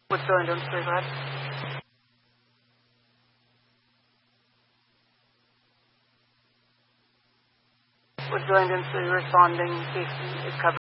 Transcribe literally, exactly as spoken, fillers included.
What's going on, please, lad? What's going on, please, responding, safety is covered.